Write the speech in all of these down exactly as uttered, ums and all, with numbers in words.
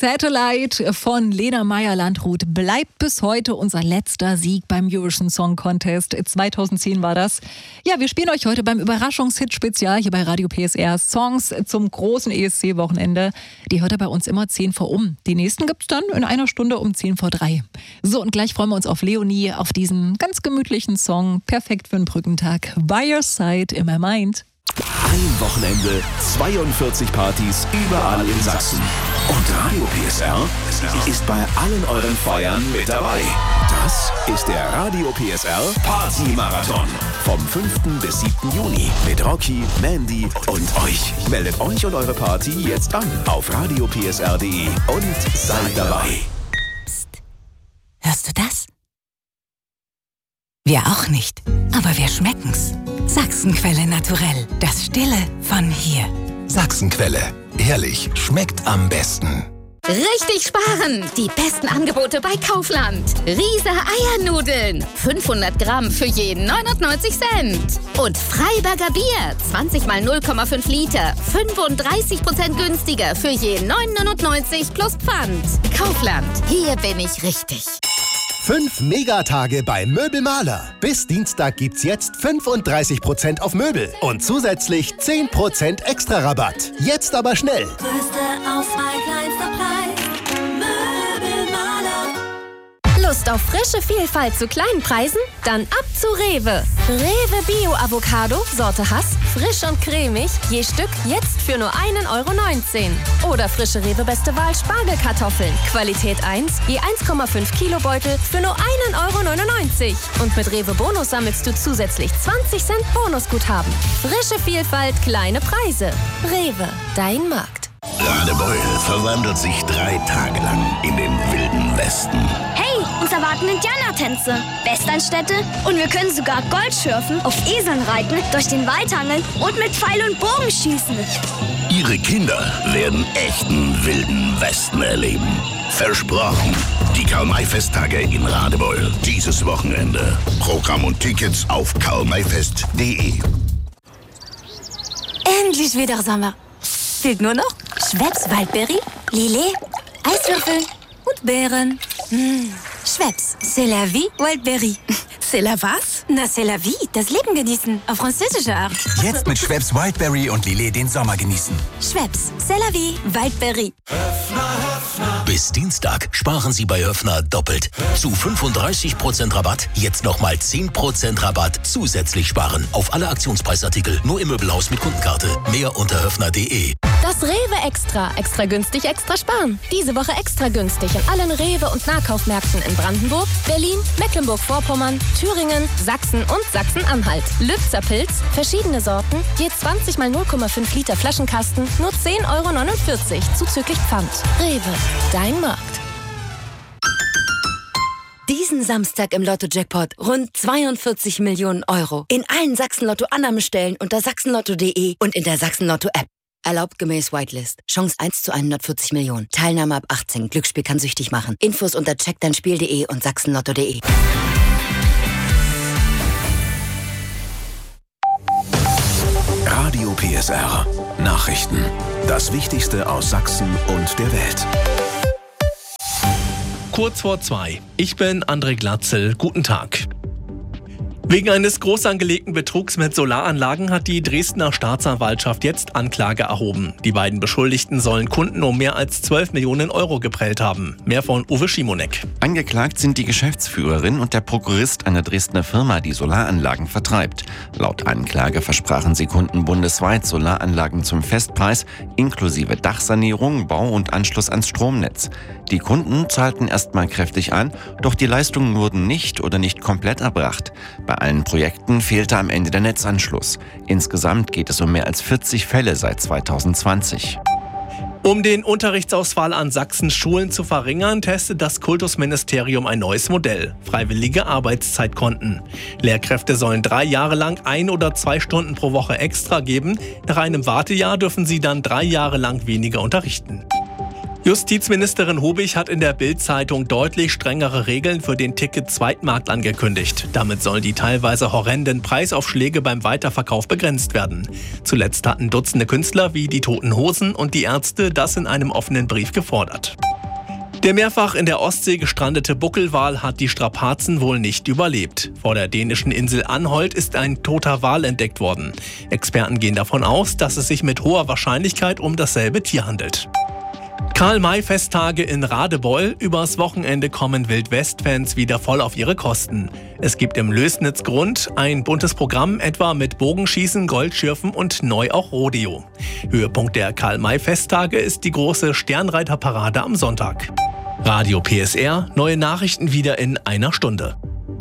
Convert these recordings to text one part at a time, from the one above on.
Satellite von Lena Meyer-Landrut bleibt bis heute unser letzter Sieg beim Eurovision Song Contest. zweitausendzehn war das. Ja, wir spielen euch heute beim Überraschungshit-Spezial hier bei Radio P S R Songs zum großen E S C-Wochenende. Die hört ihr bei uns immer zehn vor um. Die nächsten gibt's dann in einer Stunde um zehn vor drei. So, und gleich freuen wir uns auf Leonie, auf diesen ganz gemütlichen Song. Perfekt für einen Brückentag. By Your Side in My Mind. Ein Wochenende, zweiundvierzig Partys überall in Sachsen. Und Radio P S R ist bei allen euren Feiern mit dabei. Das ist der Radio P S R Party-Marathon. Vom fünften bis siebten Juni mit Rocky, Mandy und euch. Meldet euch und eure Party jetzt an auf radio p s r punkt d e und seid dabei. Psst. Hörst du das? Wir auch nicht, aber wir schmecken's. Sachsenquelle Naturell, das Stille von hier. Sachsenquelle, ehrlich, schmeckt am besten. Richtig sparen! Die besten Angebote bei Kaufland. Riese Eiernudeln, fünfhundert Gramm für jeden neunundneunzig Cent. Und Freiberger Bier, zwanzig mal null Komma fünf Liter, fünfunddreißig Prozent günstiger für jeden neun neunundneunzig plus Pfand. Kaufland, hier bin ich richtig. Fünf Megatage bei Möbelmaler. Bis Dienstag gibt's jetzt fünfunddreißig Prozent auf Möbel und zusätzlich zehn Prozent extra Rabatt. Jetzt aber schnell. Größte Auswahl, kleinster Preis. Möbelmaler. Lust auf frische Vielfalt zu kleinen Preisen? Dann ab zu Rewe. Rewe Bio Avocado, Sorte Hass, frisch und cremig, je Stück jetzt für nur ein Euro neunzehn. Oder frische Rewe Beste Wahl Spargelkartoffeln, Qualität eins, je eins Komma fünf Kilo Beutel für nur ein Euro neunundneunzig. Und mit Rewe Bonus sammelst du zusätzlich zwanzig Cent Bonusguthaben. Frische Vielfalt, kleine Preise. Rewe, dein Markt. Radebeul verwandelt sich drei Tage lang in den wilden Westen. Hey, uns erwarten Indianertänze, Westernstädte und wir können sogar Gold schürfen, auf Eseln reiten, durch den Wald hangeln und mit Pfeil und Bogen schießen. Ihre Kinder werden echten wilden Westen erleben. Versprochen. Die Karl-May-Festtage in Radebeul. Dieses Wochenende. Programm und Tickets auf karl may fest punkt d e. Endlich wieder Sommer. Fehlt nur noch Schweppes Waldberry, Lillet, Eiswürfel und Beeren. Mmh. Schweppes, c'est la vie, Waldberry. C'est la was? Na, c'est la vie, das Leben genießen, auf französische Art. Jetzt mit Schweppes Wildberry und Lillet den Sommer genießen. Schweppes, c'est la vie, Waldberry. Höfner, Höfner. Bis Dienstag sparen Sie bei Höfner doppelt. Zu fünfunddreißig Prozent Rabatt, jetzt nochmal zehn Prozent Rabatt zusätzlich sparen. Auf alle Aktionspreisartikel, nur im Möbelhaus mit Kundenkarte. Mehr unter höfner punkt de. Das Rewe Extra. Extra günstig, extra sparen. Diese Woche extra günstig in allen Rewe- und Nahkaufmärkten in Brandenburg, Berlin, Mecklenburg-Vorpommern, Thüringen, Sachsen und Sachsen-Anhalt. Lübzer Pilz, verschiedene Sorten, je zwanzig mal null Komma fünf Liter Flaschenkasten, nur zehn Euro neunundvierzig, zuzüglich Pfand. Rewe, dein Markt. Diesen Samstag im Lotto-Jackpot rund zweiundvierzig Millionen Euro. In allen Sachsen-Lotto-Annahmestellen unter sachsenlotto punkt de und in der Sachsen-Lotto-App. Erlaubt gemäß Whitelist. Chance eins zu hundertvierzig Millionen. Teilnahme ab achtzehn. Glücksspiel kann süchtig machen. Infos unter check dein spiel punkt de und sachsenlotto punkt de. Radio P S R. Nachrichten. Das Wichtigste aus Sachsen und der Welt. Kurz vor zwei. Ich bin André Glatzel. Guten Tag. Wegen eines groß angelegten Betrugs mit Solaranlagen hat die Dresdner Staatsanwaltschaft jetzt Anklage erhoben. Die beiden Beschuldigten sollen Kunden um mehr als zwölf Millionen Euro geprellt haben. Mehr von Uwe Schimonek. Angeklagt sind die Geschäftsführerin und der Prokurist einer Dresdner Firma, die Solaranlagen vertreibt. Laut Anklage versprachen sie Kunden bundesweit Solaranlagen zum Festpreis, inklusive Dachsanierung, Bau und Anschluss ans Stromnetz. Die Kunden zahlten erstmal kräftig an, doch die Leistungen wurden nicht oder nicht komplett erbracht. Bei allen Projekten fehlte am Ende der Netzanschluss. Insgesamt geht es um mehr als vierzig Fälle seit zweitausendzwanzig. Um den Unterrichtsausfall an Sachsens Schulen zu verringern, testet das Kultusministerium ein neues Modell: freiwillige Arbeitszeitkonten. Lehrkräfte sollen drei Jahre lang ein oder zwei Stunden pro Woche extra geben. Nach einem Wartejahr dürfen sie dann drei Jahre lang weniger unterrichten. Justizministerin Hobig hat in der Bild-Zeitung deutlich strengere Regeln für den Ticket-Zweitmarkt angekündigt. Damit sollen die teilweise horrenden Preisaufschläge beim Weiterverkauf begrenzt werden. Zuletzt hatten Dutzende Künstler wie die Toten Hosen und die Ärzte das in einem offenen Brief gefordert. Der mehrfach in der Ostsee gestrandete Buckelwal hat die Strapazen wohl nicht überlebt. Vor der dänischen Insel Anholt ist ein toter Wal entdeckt worden. Experten gehen davon aus, dass es sich mit hoher Wahrscheinlichkeit um dasselbe Tier handelt. Karl-May-Festtage in Radebeul. Übers Wochenende kommen Wild-West-Fans wieder voll auf ihre Kosten. Es gibt im Lößnitz-Grund ein buntes Programm, etwa mit Bogenschießen, Goldschürfen und neu auch Rodeo. Höhepunkt der Karl-May-Festtage ist die große Sternreiterparade am Sonntag. Radio P S R, neue Nachrichten wieder in einer Stunde.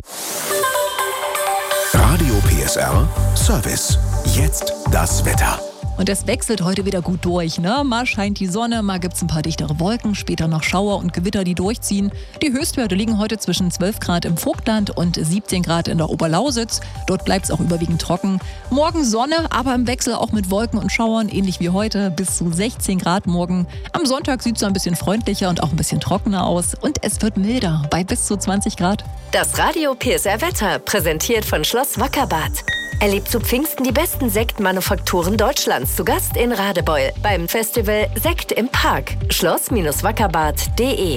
Radio P S R Service. Jetzt das Wetter. Und es wechselt heute wieder gut durch, ne? Mal scheint die Sonne, mal gibt's ein paar dichtere Wolken, später noch Schauer und Gewitter, die durchziehen. Die Höchstwerte liegen heute zwischen zwölf Grad im Vogtland und siebzehn Grad in der Oberlausitz. Dort bleibt's auch überwiegend trocken. Morgen Sonne, aber im Wechsel auch mit Wolken und Schauern, ähnlich wie heute, bis zu sechzehn Grad morgen. Am Sonntag sieht's ein bisschen freundlicher und auch ein bisschen trockener aus. Und es wird milder, bei bis zu zwanzig Grad. Das Radio P S R Wetter, präsentiert von Schloss Wackerbad. Erlebt zu Pfingsten die besten Sektmanufakturen Deutschlands zu Gast in Radebeul beim Festival Sekt im Park. schloss wackerbad punkt de.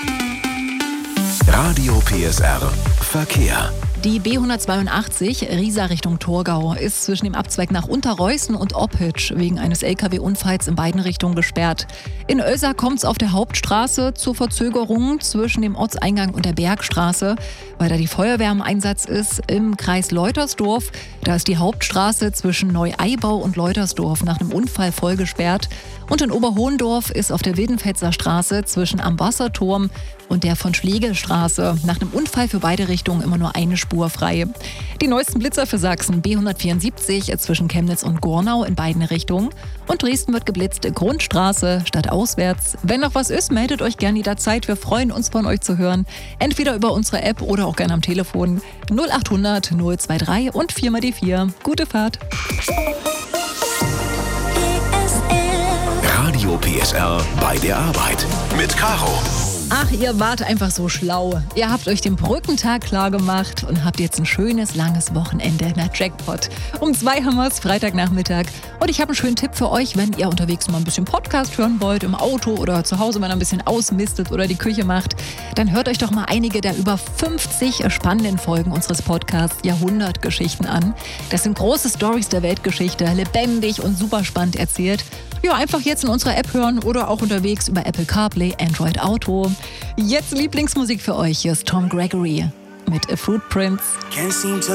Radio P S R Verkehr. Die B hundertzweiundachtzig Riesa Richtung Torgau ist zwischen dem Abzweig nach Unterreußen und Oppitsch wegen eines L K W-Unfalls in beiden Richtungen gesperrt. In Oelsa kommt es auf der Hauptstraße zur Verzögerung zwischen dem Ortseingang und der Bergstraße, weil da die Feuerwehr im Einsatz ist. Im Kreis Leutersdorf, da ist die Hauptstraße zwischen Neu-Eibau und Leutersdorf nach einem Unfall voll gesperrt. Und in Oberhohendorf ist auf der Wildenfetzer Straße zwischen am Wasserturm und der von Schlegelstraße nach einem Unfall für beide Richtungen immer nur eine Spur frei. Die neuesten Blitzer für Sachsen: B hundertvierundsiebzig zwischen Chemnitz und Gornau in beiden Richtungen. Und Dresden wird geblitzt Grundstraße statt auswärts. Wenn noch was ist, meldet euch gerne jederzeit. Wir freuen uns, von euch zu hören. Entweder über unsere App oder auch gerne am Telefon. null achthundert null drei und vier mal die vier. Gute Fahrt. Radio P S R bei der Arbeit mit Caro. Ach, ihr wart einfach so schlau. Ihr habt euch den Brückentag klar gemacht und habt jetzt ein schönes, langes Wochenende. Na, Jackpot. Um zwei haben wir es, Freitagnachmittag. Und ich habe einen schönen Tipp für euch, wenn ihr unterwegs mal ein bisschen Podcast hören wollt, im Auto oder zu Hause, wenn ihr ein bisschen ausmistet oder die Küche macht, dann hört euch doch mal einige der über fünfzig spannenden Folgen unseres Podcasts Jahrhundertgeschichten an. Das sind große Storys der Weltgeschichte, lebendig und super spannend erzählt. Ja, einfach jetzt in unserer App hören oder auch unterwegs über Apple CarPlay, Android Auto. Jetzt Lieblingsmusik für euch. Hier ist Tom Gregory mit A Fruit Prince.